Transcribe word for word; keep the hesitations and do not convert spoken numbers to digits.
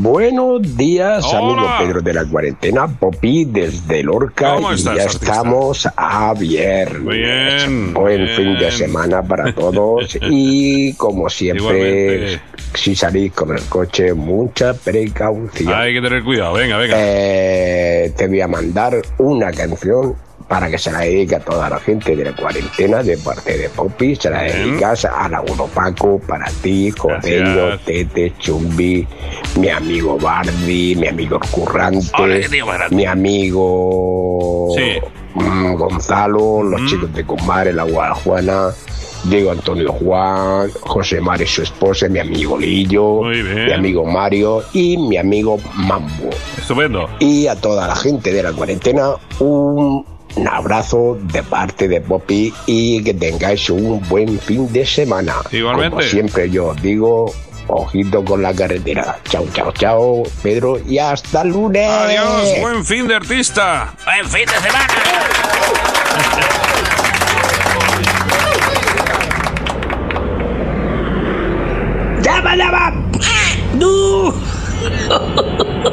Buenos días, Hola. amigo Pedro de la cuarentena, Popi desde Lorca. ¿Cómo y estás, ya artista? estamos a viernes. Bien, Buen bien. fin de semana para todos y como siempre, Igualmente. si salís con el coche, mucha precaución. Hay que tener cuidado, venga, venga. Eh, te voy a mandar una canción para que se la dedique a toda la gente de la cuarentena de parte de Popi. Se la Bien. dedicas a Lauro Paco, para ti, Jodeño, Gracias. Tete, Chumbi, mi amigo Bardi, mi amigo El Currante, Hola, qué tío más grande. mi amigo Sí. mm, Gonzalo, los Mm. chicos de Comare, la Guadajuana, Diego Antonio Juan, José Mari, su esposa, mi amigo Lillo, Muy bien. mi amigo Mario y mi amigo Mambo. Estupendo. Y a toda la gente de la cuarentena, un abrazo de parte de Popi y que tengáis un buen fin de semana. Igualmente. Como siempre yo os digo, ojito con la carretera. Chao, chao, chao, Pedro, y hasta el lunes. Adiós, buen fin de artista. ¡Buen fin de semana! ¡Llama, llama! ¡No!